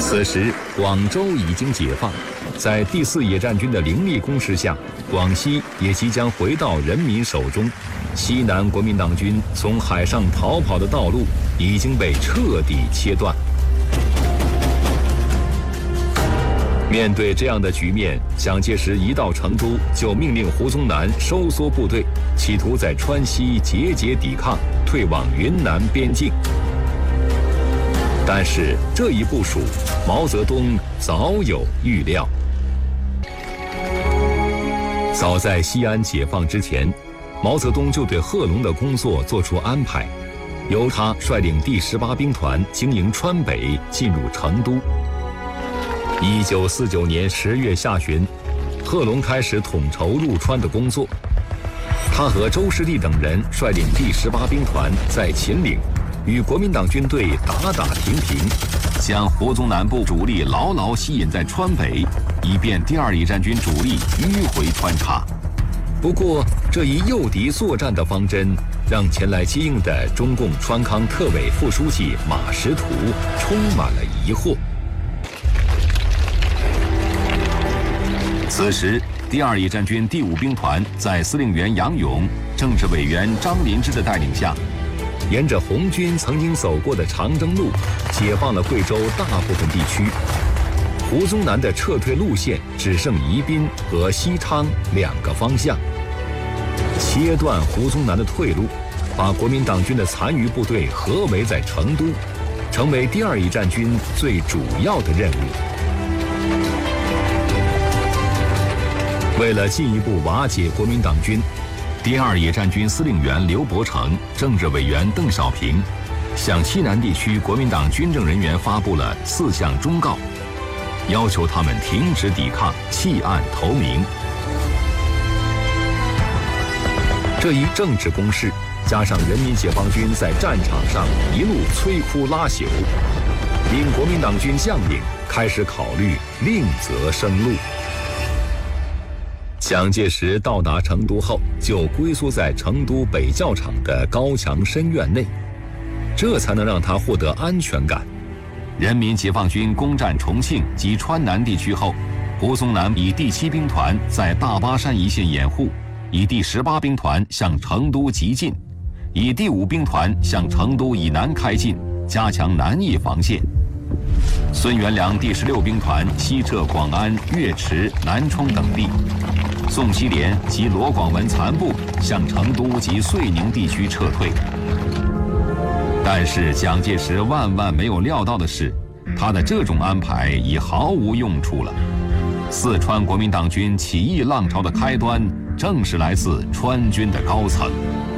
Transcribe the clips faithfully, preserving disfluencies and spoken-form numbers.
此时，广州已经解放，在第四野战军的凌厉攻势下，广西也即将回到人民手中。西南国民党军从海上逃跑的道路已经被彻底切断。面对这样的局面，蒋介石一到成都就命令胡宗南收缩部队，企图在川西节节抵抗，退往云南边境。但是这一部署，毛泽东早有预料。早在西安解放之前，毛泽东就对贺龙的工作做出安排，由他率领第十八兵团经营川北，进入成都。一九四九年十月下旬，贺龙开始统筹入川的工作。他和周士第等人率领第十八兵团在秦岭与国民党军队打打停停，将胡宗南部主力牢牢吸引在川北，以便第二野战军主力迂回穿插。不过，这一诱敌作战的方针，让前来接应的中共川康特委副书记马识途充满了疑惑。此时，第二野战军第五兵团在司令员杨勇、政治委员张林芝的带领下，沿着红军曾经走过的长征路，解放了贵州大部分地区。胡宗南的撤退路线只剩宜宾和西昌两个方向，切断胡宗南的退路，把国民党军的残余部队合围在成都，成为第二野战军最主要的任务。为了进一步瓦解国民党军，第二野战军司令员刘伯承、政治委员邓小平向西南地区国民党军政人员发布了四项忠告，要求他们停止抵抗，弃暗投明。这一政治攻势，加上人民解放军在战场上一路摧枯拉朽，令国民党军将领开始考虑另择生路。蒋介石到达成都后，就龟缩在成都北教场的高墙深院内，这才能让他获得安全感。人民解放军攻占重庆及川南地区后，胡宗南以第七兵团在大巴山一线掩护，以第十八兵团向成都急进，以第五兵团向成都以南开进，加强南翼防线。孙元良第十六兵团西撤广安、岳池、南充等地，宋希濂及罗广文残部向成都及遂宁地区撤退。但是蒋介石万万没有料到的是，他的这种安排已毫无用处了。四川国民党军起义浪潮的开端，正是来自川军的高层。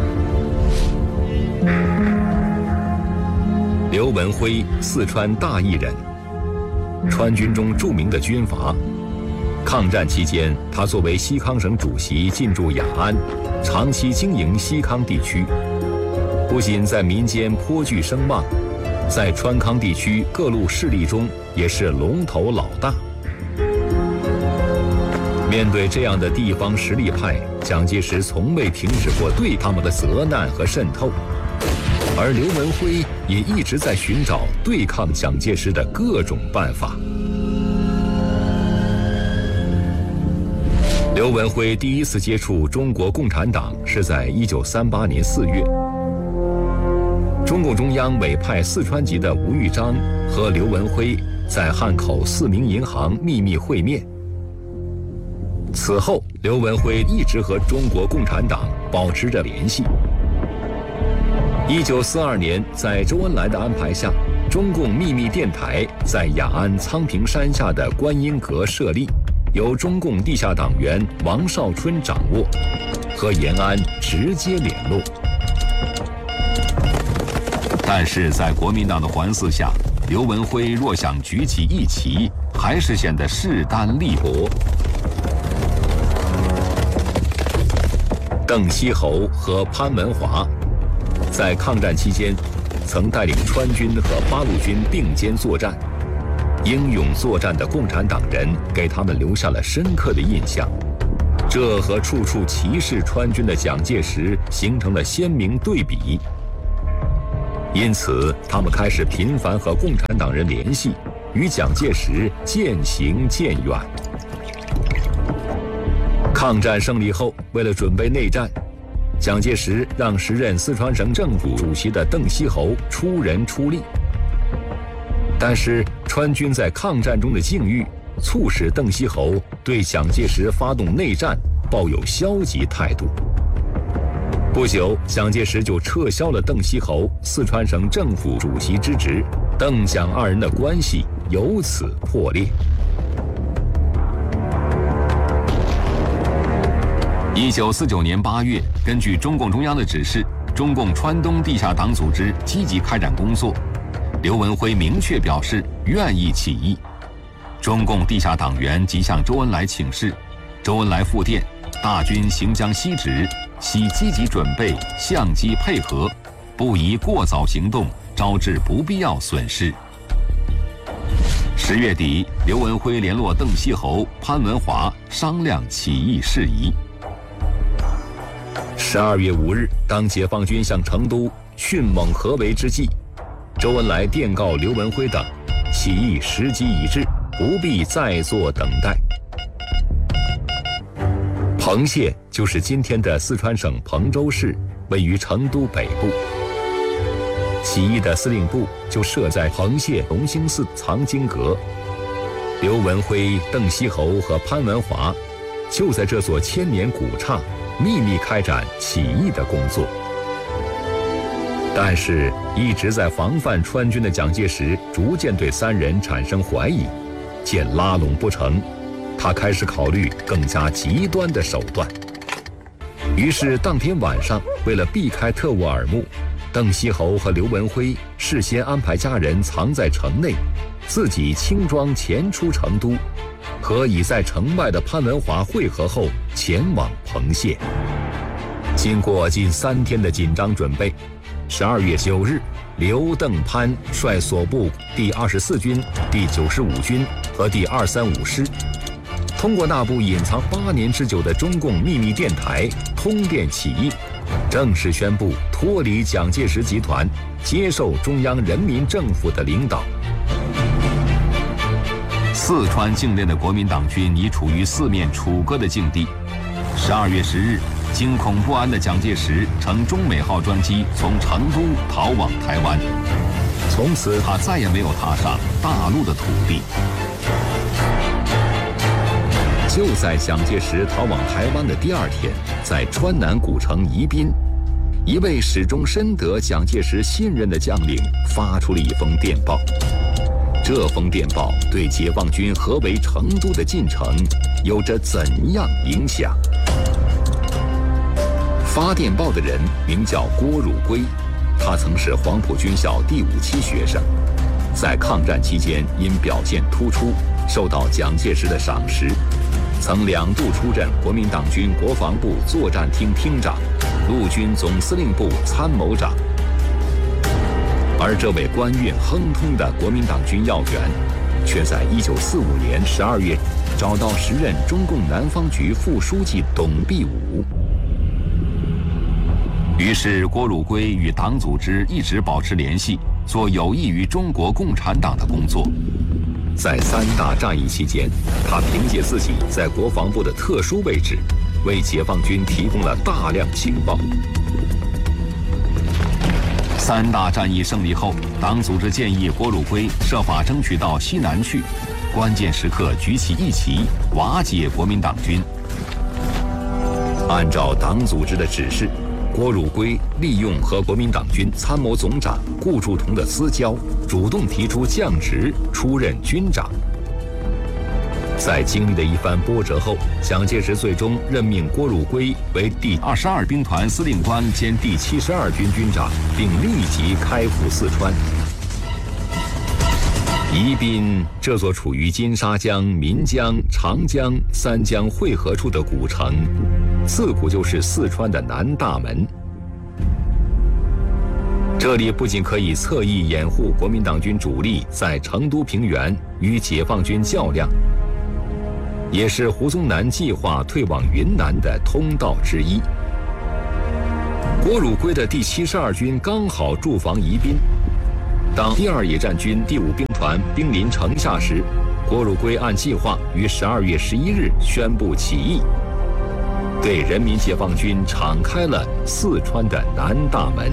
刘文辉，四川大邑人，川军中著名的军阀。抗战期间，他作为西康省主席进驻雅安，长期经营西康地区，不仅在民间颇具声望，在川康地区各路势力中也是龙头老大。面对这样的地方实力派，蒋介石从未停止过对他们的责难和渗透，而刘文辉也一直在寻找对抗蒋介石的各种办法。刘文辉第一次接触中国共产党是在一九三八年四月，中共中央委派四川籍的吴玉章和刘文辉在汉口四明银行秘密会面。此后，刘文辉一直和中国共产党保持着联系。一九四二年，在周恩来的安排下，中共秘密电台在雅安苍平山下的观音阁设立，由中共地下党员王少春掌握，和延安直接联络。但是在国民党的环伺下，刘文辉若想举起一旗，还是显得势单力薄。邓锡侯和潘文华在抗战期间曾带领川军和八路军并肩作战，英勇作战的共产党人给他们留下了深刻的印象，这和处处歧视川军的蒋介石形成了鲜明对比。 因此他们开始频繁和共产党人联系，与蒋介石渐行渐远。抗战胜利后，为了准备内战，蒋介石让时任四川省政府主席的邓锡侯出人出力。但是川军在抗战中的境遇，促使邓锡侯对蒋介石发动内战抱有消极态度。不久，蒋介石就撤销了邓锡侯四川省政府主席之职，邓蒋二人的关系由此破裂。 一九四九年八月，根据中共中央的指示，中共川东地下党组织积极开展工作。刘文辉明确表示愿意起义。中共地下党员即向周恩来请示，周恩来复电：大军行将西止，需积极准备，相机配合，不宜过早行动，招致不必要损失。十月底，刘文辉联络邓锡侯、潘文华商量起义事宜。 十二月五日，当解放军向成都迅猛合围之际，周恩来电告刘文辉等，起义时机已至，不必再做等待。彭县就是今天的四川省彭州市，位于成都北部。起义的司令部就设在彭县隆兴寺藏经阁。刘文辉、邓锡侯和潘文华就在这所千年古刹秘密开展起义的工作。但是一直在防范川军的蒋介石逐渐对三人产生怀疑，见拉拢不成，他开始考虑更加极端的手段。于是当天晚上，为了避开特务耳目，邓锡侯和刘文辉事先安排家人藏在城内，自己轻装前出成都，和已在城外的潘文华会合后前往彭县。经过近三天的紧张准备，十二月九日，刘邓潘率所部第二十四军、第九十五军和第二三五师，通过那部隐藏八年之久的中共秘密电台通电起义，正式宣布脱离蒋介石集团，接受中央人民政府的领导。 四川境内的国民党军已处于四面楚歌的境地。十二月十日，惊恐不安的蒋介石乘中美号专机从成都逃往台湾，从此他再也没有踏上大陆的土地。 就在蒋介石逃往台湾的第二天，在川南古城宜宾，一位始终深得蒋介石信任的将领发出了一封电报。这封电报对解放军合围成都的进程有着怎样影响？发电报的人名叫郭汝瑰，他曾是黄埔军校第五期学生，在抗战期间因表现突出，受到蒋介石的赏识，曾两度出任国民党军国防部作战厅厅长、陆军总司令部参谋长。而这位官运亨通的国民党军要员，却在一九四五年十二月找到时任中共南方局副书记董必武。 于是郭汝瑰与党组织一直保持联系，做有益于中国共产党的工作。 在三大战役期间，他凭借自己在国防部的特殊位置，为解放军提供了大量情报。 三大战役胜利后，党组织建议郭汝瑰设法争取到西南去，关键时刻举起义旗，瓦解国民党军。 按照党组织的指示，郭汝瑰利用和国民党军参谋总长顾祝同的私交，主动提出降职，出任军长。在经历了一番波折后，蒋介石最终任命郭汝瑰为第二十二兵团司令官兼第七十二军军长，并立即开赴四川。宜宾这座处于金沙江、岷江、长江三江汇合处的古城，自古就是四川的南大门。这里不仅可以侧翼掩护国民党军主力在成都平原与解放军较量，也是胡宗南计划退往云南的通道之一。 郭汝瑰的第七十二军刚好驻防宜宾。当第二野战军第五兵团兵临城下时，郭汝瑰按计划于十二月十一日宣布起义，对人民解放军敞开了四川的南大门。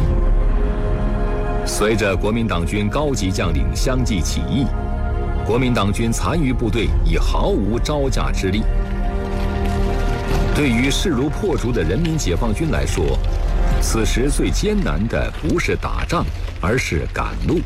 随着国民党军高级将领相继起义，国民党军残余部队已毫无招架之力。对于势如破竹的人民解放军来说，此时最艰难的不是打仗，而是赶路。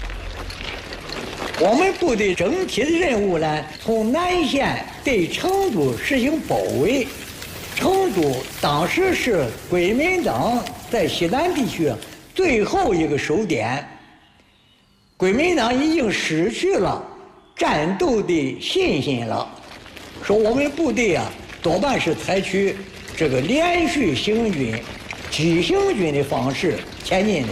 我们部队整体的任务呢，从南线对成都实行包围。成都当时是国民党在西南地区最后一个守点，国民党已经失去了战斗的信心了，说我们部队啊，多半是采取这个连续行军、急行军的方式前进的。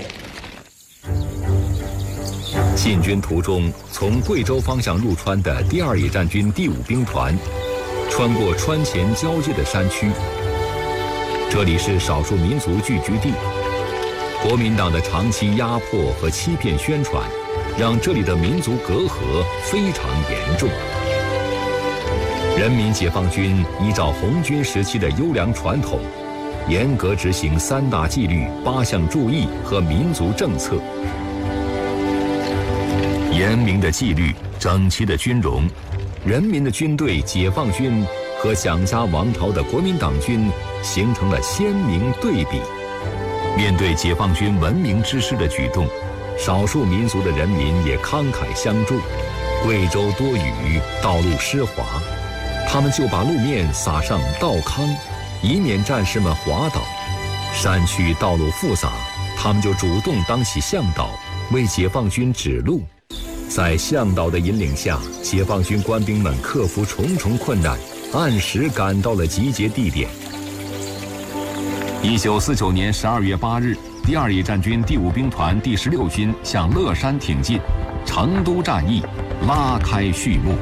进军途中，从贵州方向入川的第二野战军第五兵团，穿过川黔交界的山区，这里是少数民族聚居地。国民党的长期压迫和欺骗宣传，让这里的民族隔阂非常严重。人民解放军依照红军时期的优良传统，严格执行三大纪律、八项注意和民族政策。严明的纪律，整齐的军容，人民的军队解放军和蒋家王朝的国民党军形成了鲜明对比。面对解放军闻名之师的举动，少数民族的人民也慷慨相助。贵州多雨，道路湿滑，他们就把路面撒上道糠，以免战士们滑倒。山区道路复杂，他们就主动当起向导，为解放军指路。在向导的引领下，解放军官兵们克服重重困难，按时赶到了集结地点。 一九四九年十二月八日，第二野战军第五兵团第十六军向乐山挺进，成都战役拉开序幕。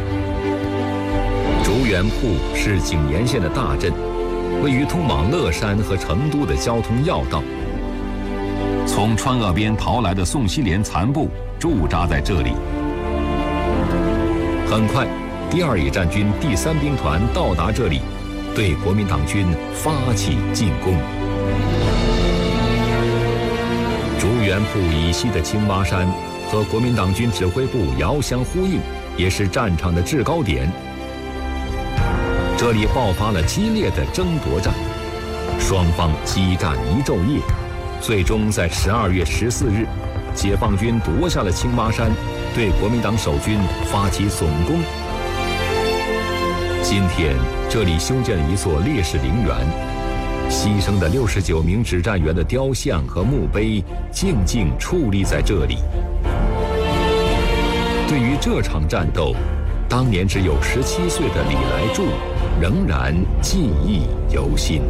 竹园铺是井沿县的大镇，位于通往乐山和成都的交通要道。 从川鄂边逃来的宋希濂残部驻扎在这里。 很快，第二野战军第三兵团到达这里，对国民党军发起进攻。竹园铺以西的青蛙山和国民党军指挥部遥相呼应，也是战场的制高点。这里爆发了激烈的争夺战，双方激战一昼夜，最终在十二月十四日，解放军夺下了青蛙山，对国民党守军发起总攻。今天这里修建了一座烈士陵园，牺牲的六十九名指战员的雕像和墓碑静静矗立在这里。对于这场战斗，当年只有十七岁的李来柱仍然记忆犹新。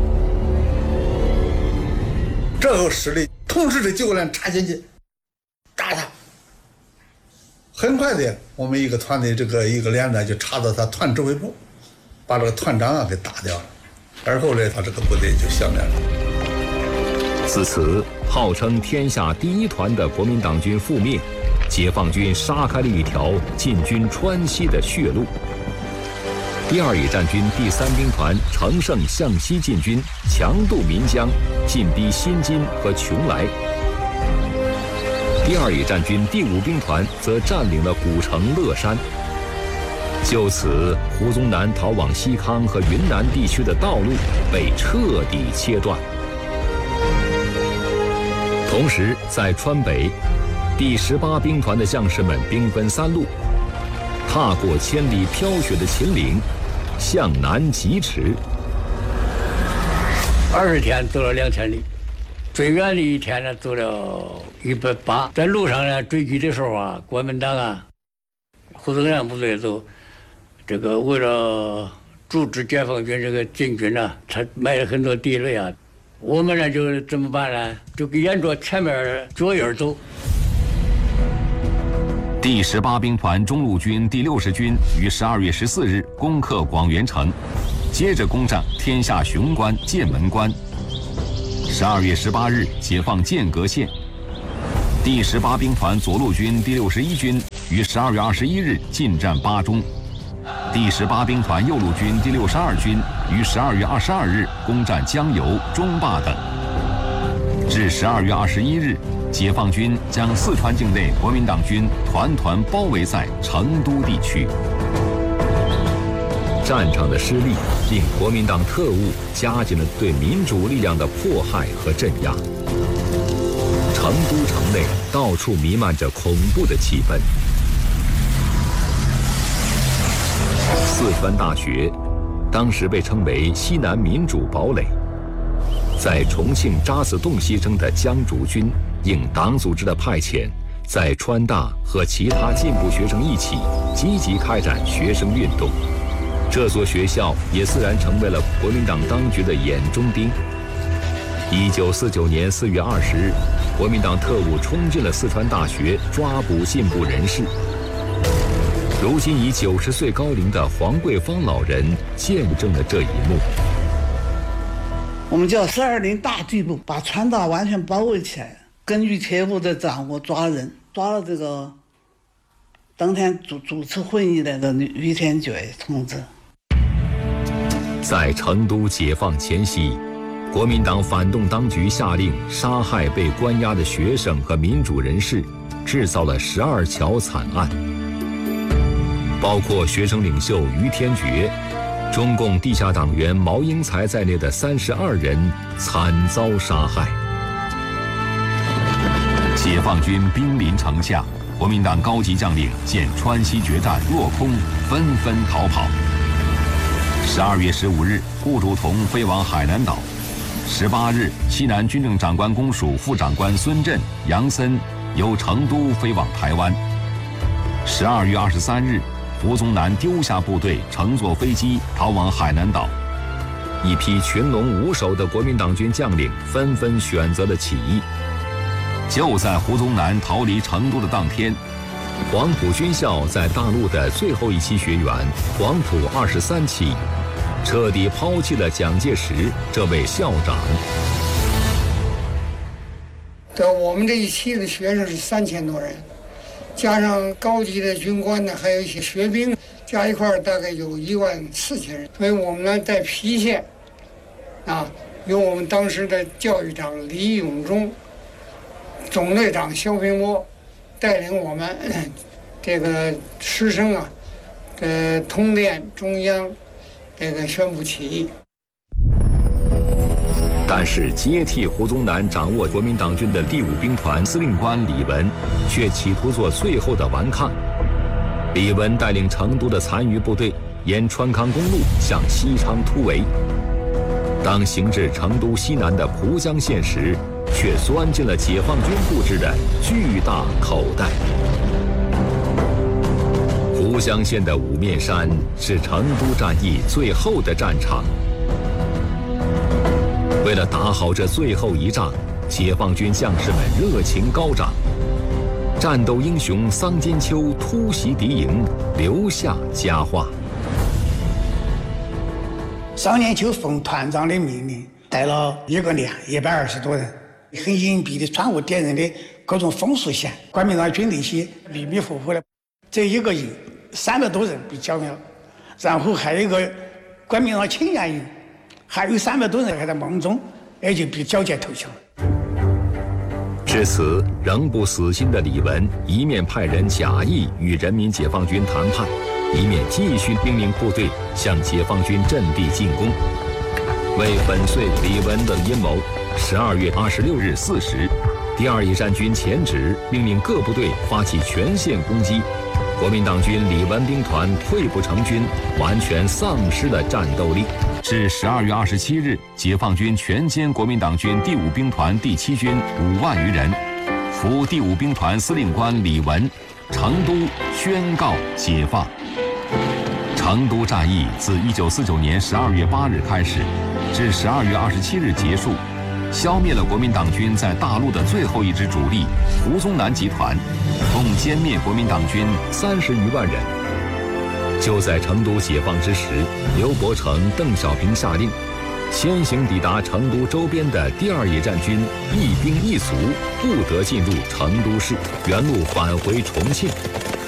这个实力，同时的救援插进去，炸他。很快的，我们一个团队这个一个连长就插到他团指挥部，把这个团长啊给打掉了。而后呢，他这个部队就消灭了。 自此，号称天下第一团的国民党军覆灭，解放军杀开了一条进军川西的血路。第二野战军第三兵团乘胜向西进军，强渡岷江，进逼新津和邛崃。第二野战军第五兵团则占领了古城乐山。就此，胡宗南逃往西康和云南地区的道路被彻底切断。同时，在川北，第十八兵团的将士们兵分三路，踏过千里飘雪的秦岭，向南疾驰。 二十天走了两千里，最远的一天呢走了一百八。在路上呢追击的时候啊，国民党啊，胡宗南部队走，这个为了阻止解放军这个进军呢、啊，他埋了很多地雷啊。我们呢就怎么办呢？就沿着前面脚印走。 第十八兵团中路军第六十军于十二月十四日攻克广元城，接着攻占天下雄关、剑门关。 十二月十八日解放间隔线。第十八兵团左路军第六十一军于十二月二十一日进占巴中。第十八兵团右路军第六十二军于十二月二十二日攻占江油、中坝等。至十二月二十一日，解放军将四川境内国民党军团团包围在成都地区。 战场的失利令国民党特务加紧了对民主力量的迫害和镇压。成都城内到处弥漫着恐怖的气氛。四川大学当时被称为西南民主堡垒，在重庆渣滓洞牺牲的江竹君应党组织的派遣，在川大和其他进步学生一起积极开展学生运动。这所学校也自然成为了国民党当局的眼中钉。一九四九年四月二十日，国民党特务冲进了四川大学，抓捕进步人士。如今已九十岁高龄的黄桂芳老人见证了这一幕。 我们叫四二零大队部，把川大完全包围起来，根据特务的掌握抓人，抓了这个当天主主持会议的这于天觉同志。 在成都解放前夕，国民党反动当局下令杀害被关押的学生和民主人士，制造了十二桥惨案。包括学生领袖于天觉、中共地下党员毛英才在内的三十二人惨遭杀害。 解放军兵临城下，国民党高级将领见川西决战落空，纷纷逃跑。十二月十五日，顾祝同飞往海南岛。十八日，西南军政长官公署副长官孙震、杨森由成都飞往台湾。十二月二十三日，胡宗南丢下部队，乘坐飞机逃往海南岛。 一批群龙无首的国民党军将领纷纷选择了起义。 就在胡宗南逃离成都的当天， 黄埔军校在大陆的最后一期学员黄埔二十三期，彻底抛弃了蒋介石这位校长。 对，我们这一期的学生是三千多人，加上高级的军官呢，还有一些学兵，加一块大概有一万四千人。所以我们呢在郫县，啊，由我们当时的教育长李永忠、总队长肖平波带领我们这个师生啊，呃，通电中央，这个宣布起义。 但是接替胡宗南掌握国民党军的第五兵团司令官李文，却企图做最后的顽抗。李文带领成都的残余部队沿川康公路向西昌突围，当行至成都西南的蒲江县时，却钻进了解放军布置的巨大口袋。蒲江县的五面山是成都战役最后的战场。为了打好这最后一仗，解放军将士们热情高涨。战斗英雄桑金秋突袭敌营，留下佳话。 桑金秋奉团长的命令，带了一个连一百二十多人，很隐蔽的穿过敌人的各种风速线，国民党军那些迷迷糊糊的，这一个营三百多人被剿灭，然后还有一个国民党青年营，还有三百多人还在梦中，也就被缴械投降了。 至此，仍不死心的李文一面派人假意与人民解放军谈判，一面继续命令部队向解放军阵地进攻。为粉碎李文的阴谋，十二月二十六日四时，第二野战军前指命令各部队发起全线攻击。国民党军李文兵团退步成军，完全丧失了战斗力。 至十二月二十七日，解放军全歼国民党军第五兵团第七军五万余人，俘第五兵团司令官李文，成都宣告解放。成都战役自一九四九年十二月八日开始，至十二月二十七日结束，消灭了国民党军在大陆的最后一支主力胡宗南集团，共歼灭国民党军三十余万人。就在成都解放之时，刘伯承、邓小平下令， 先行抵达成都周边的第二野战军一兵一卒不得进入成都市，原路返回重庆。